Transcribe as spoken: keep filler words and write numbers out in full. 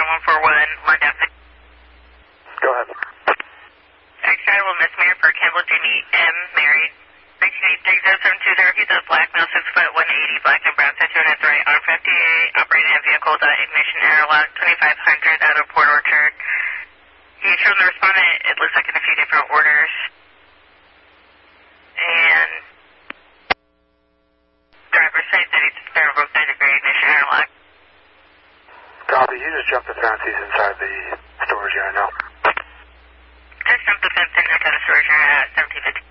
one four one, one down. Go ahead. X-Drival Miss Mary for Campbell Jimmy M. Married. sixteen eight six zero seven two zero. He's a black male, six foot, one eighty, black and brown, tattoo on his right arm, fifty-eight, operating a vehicle, dot ignition airlock, twenty-five hundred out of Port Orchard. He showed the respondent, it looks like in a few different orders. And driver says that he's spare broke third degree ignition airlock. Copy, you just jumped the fence, he's inside the storage unit now. Just jumped the fence inside the storage unit at seventeen fifty.